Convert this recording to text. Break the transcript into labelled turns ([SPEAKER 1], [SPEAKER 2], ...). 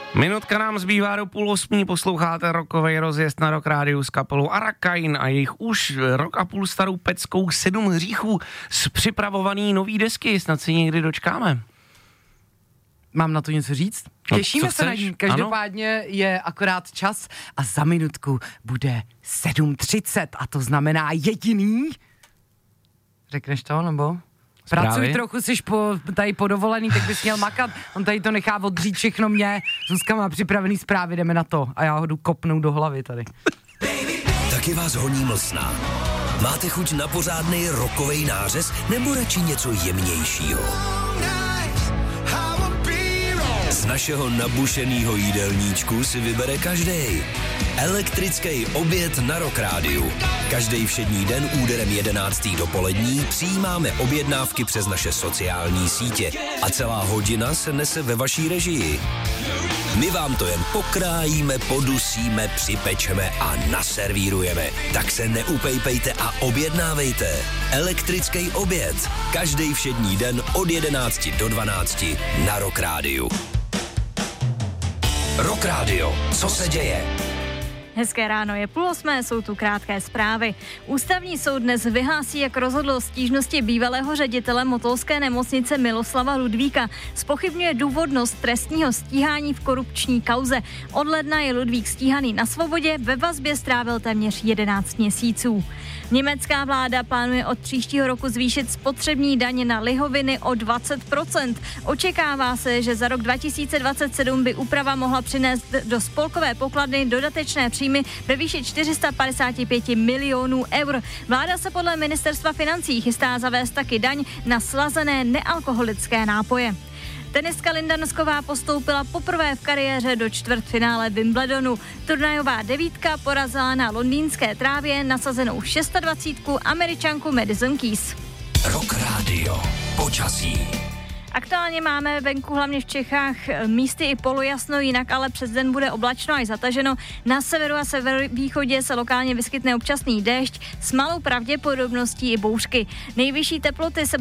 [SPEAKER 1] Minutka nám zbývá do 7:30, posloucháte rockovej rozjezd na Rock Rádiu s kapelou Arakain a jejich už rok a půl starou peckou 7 hříchů z připravovaný nový desky, snad si někdy dočkáme.
[SPEAKER 2] Mám na to něco říct?
[SPEAKER 1] No,
[SPEAKER 2] Těšíme se na ní, každopádně je akorát čas a za minutku bude 7:30 a to znamená jediný. Řekneš to, nebo? Pracuj trochu, jsi tady podovolený, tak bys měl makat. On tady to nechá odřít všechno mě. Zuzka má připravený zprávy, jdeme na to. A já ho jdu kopnout do hlavy tady.
[SPEAKER 3] Taky vás honí mlsna. Máte chuť na pořádnej rockovej nářez nebo radši něco jemnějšího? Z našeho nabušenýho jídelníčku si vybere každej. Elektrický oběd na Rock Rádiu. Každý všední den úderem 11. dopolední přijímáme objednávky přes naše sociální sítě a celá hodina se nese ve vaší režii. My vám to jen pokrájíme, podusíme, připečeme a naservírujeme. Tak se neupejpejte a objednávejte. Elektrický oběd. Každý všední den od 11 do 12 na Rock Rádiu. Rock Radio. Co se děje?
[SPEAKER 4] Hezké ráno, je 7:30, jsou tu krátké zprávy. Ústavní soud dnes vyhlásí, jak rozhodl o stížnosti bývalého ředitele motolské nemocnice Miloslava Ludvíka. Zpochybňuje důvodnost trestního stíhání v korupční kauze. Od ledna je Ludvík stíhaný na svobodě, ve vazbě strávil téměř 11 měsíců. Německá vláda plánuje od příštího roku zvýšit spotřební daň na lihoviny o 20%. Očekává se, že za rok 2027 by úprava mohla přinést do spolkové pokladny dodatečné příjmy ve výši 455 milionů eur. Vláda se podle ministerstva financí chystá zavést taky daň na slazené nealkoholické nápoje. Tenistka Linda Nosková postoupila poprvé v kariéře do čtvrtfinále Wimbledonu. Turnajová devítka porazila na londýnské trávě nasazenou 26. Američanku Madison Keys.
[SPEAKER 3] Rock Radio. Počasí.
[SPEAKER 4] Aktuálně máme venku hlavně v Čechách místy i polojasno, jinak ale přes den bude oblačno až zataženo. Na severu a severovýchodě se lokálně vyskytne občasný déšť s malou pravděpodobností i bouřky. Nejvyšší teploty se